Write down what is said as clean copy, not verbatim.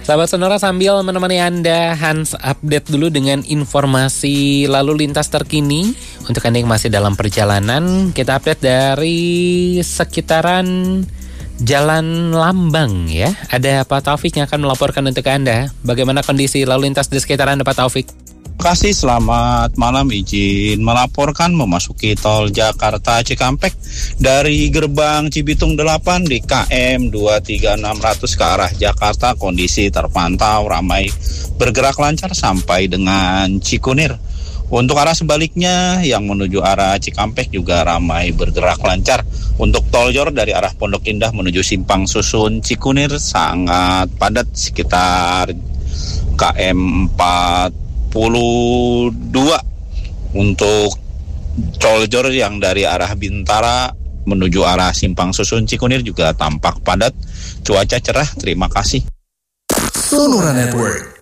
Sahabat Sonora, sambil menemani Anda, Hans update dulu dengan informasi lalu lintas terkini. Untuk Anda yang masih dalam perjalanan, kita update dari sekitaran Jalan Lambang ya. Ada Pak Taufik yang akan melaporkan untuk Anda. Bagaimana kondisi lalu lintas di sekitaran Anda, Pak Taufik? Terima kasih, selamat malam. Izin melaporkan memasuki tol Jakarta Cikampek dari gerbang Cibitung 8 di KM 23600 ke arah Jakarta. Kondisi terpantau ramai bergerak lancar sampai dengan Cikunir. Untuk arah sebaliknya yang menuju arah Cikampek juga ramai bergerak lancar. Untuk tol Jor dari arah Pondok Indah menuju Simpang Susun Cikunir sangat padat sekitar KM 42. Untuk tol Jor yang dari arah Bintara menuju arah Simpang Susun Cikunir juga tampak padat. Cuaca cerah, terima kasih. Sonora Network.